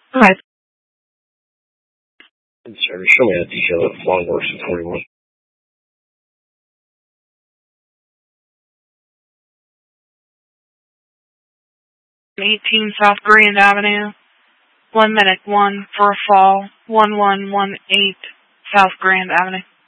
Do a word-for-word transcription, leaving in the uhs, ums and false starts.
Hi. Sorry, show me that detail of Longworks at forty-one. eighteen South Grand Avenue. One minute one for a fall. One one one eight South Grand Avenue.